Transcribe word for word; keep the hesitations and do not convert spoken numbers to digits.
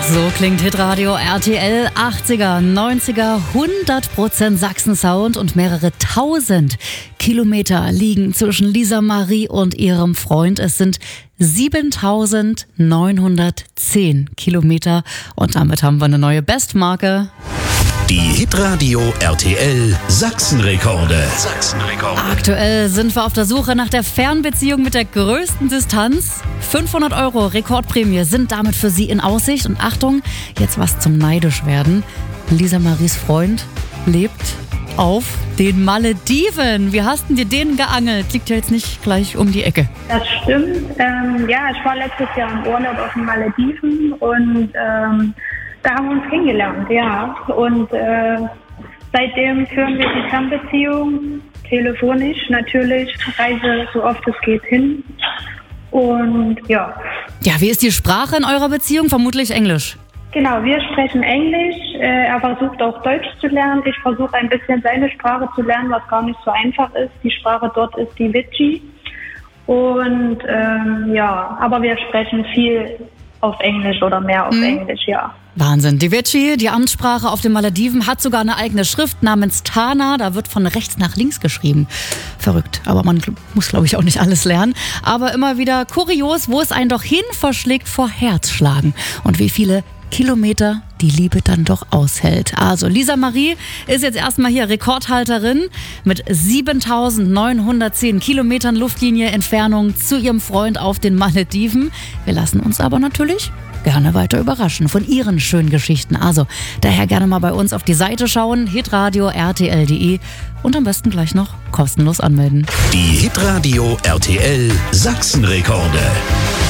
So klingt Hitradio R T L. achtziger, neunziger, hundert Prozent Sachsen-Sound und mehrere tausend Kilometer liegen zwischen Lisa Marie und ihrem Freund. Es sind siebentausendneunhundertzehn Kilometer und damit haben wir eine neue Bestmarke. Die Hitradio R T L Sachsenrekorde. Sachsenrekorde. Aktuell sind wir auf der Suche nach der Fernbeziehung mit der größten Distanz. fünfhundert Euro Rekordprämie sind damit für Sie in Aussicht. Und Achtung, jetzt was zum neidisch werden. Lisa Maries Freund lebt auf den Malediven. Wie hast denn dir den geangelt? Liegt ja jetzt nicht gleich um die Ecke. Das stimmt. Ähm, ja, ich war letztes Jahr im Urlaub auf den Malediven und ähm, da haben wir uns kennengelernt, ja. Und äh, seitdem führen wir die Fernbeziehung, telefonisch natürlich, reise so oft es geht hin. Und ja. Ja, wie ist die Sprache in eurer Beziehung? Vermutlich Englisch. Genau, wir sprechen Englisch. Äh, er versucht auch Deutsch zu lernen. Ich versuche ein bisschen seine Sprache zu lernen, was gar nicht so einfach ist. Die Sprache dort ist die Witschi. Und ähm, ja, aber wir sprechen viel auf Englisch oder mehr auf mhm. Englisch, ja. Wahnsinn. Die Witschi, die Amtssprache auf den Malediven, hat sogar eine eigene Schrift namens Tana. Da wird von rechts nach links geschrieben. Verrückt. Aber man muss, glaube ich, auch nicht alles lernen. Aber immer wieder kurios, wo es einen doch hin verschlägt vor Herzschlagen. Und wie viele Kilometer die Liebe dann doch aushält. Also Lisa Marie ist jetzt erstmal hier Rekordhalterin mit siebentausendneunhundertzehn Kilometern Luftlinie Entfernung zu ihrem Freund auf den Malediven. Wir lassen uns aber natürlich gerne weiter überraschen von ihren schönen Geschichten. Also daher gerne mal bei uns auf die Seite schauen, hitradio r t l punkt d e und am besten gleich noch kostenlos anmelden. Die Hitradio R T L Sachsenrekorde.